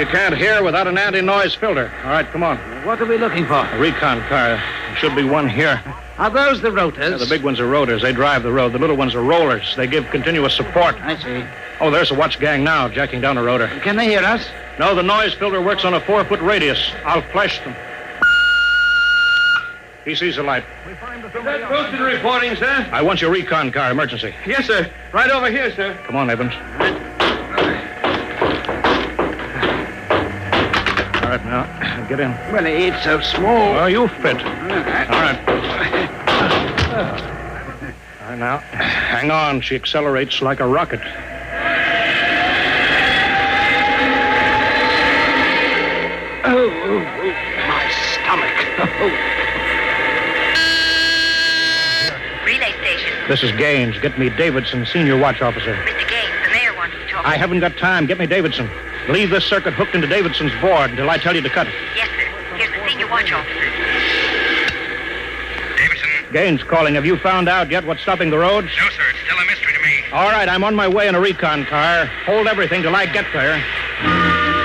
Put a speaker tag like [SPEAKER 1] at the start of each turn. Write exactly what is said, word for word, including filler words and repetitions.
[SPEAKER 1] You can't hear without an anti-noise filter. All right, come on.
[SPEAKER 2] What are we looking for?
[SPEAKER 1] A recon car. There should be one here.
[SPEAKER 2] Are those the rotors?
[SPEAKER 1] Yeah, the big ones are rotors. They drive the road. The little ones are rollers. They give continuous support.
[SPEAKER 2] I see.
[SPEAKER 1] Oh, there's a watch gang now, jacking down a rotor.
[SPEAKER 2] Can they hear us?
[SPEAKER 1] No, the noise filter works on a four-foot radius. I'll flash them. He sees the light.
[SPEAKER 3] Is that Wilson reporting, sir?
[SPEAKER 1] I want your recon car, emergency.
[SPEAKER 3] Yes, sir. Right over here, sir.
[SPEAKER 1] Come on, Evans. All right, now, get in.
[SPEAKER 2] Well, it's so small.
[SPEAKER 1] Well, you fit. All right. All right, now, hang on. She accelerates like a rocket.
[SPEAKER 2] Oh, oh, oh, my stomach. Oh.
[SPEAKER 4] Relay station.
[SPEAKER 1] This is Gaines. Get me Davidson, senior watch officer.
[SPEAKER 4] Mister Gaines, the mayor wants to talk.
[SPEAKER 1] I haven't got time. Get me Davidson. Leave this circuit hooked into Davidson's board until I tell you to cut it.
[SPEAKER 4] Yes, sir. Here's the senior watch officer.
[SPEAKER 5] Davidson?
[SPEAKER 1] Gaines calling. Have you found out yet what's stopping the roads?
[SPEAKER 5] No, sir. It's still a mystery to me.
[SPEAKER 1] All right, I'm on my way in a recon car. Hold everything till I get there.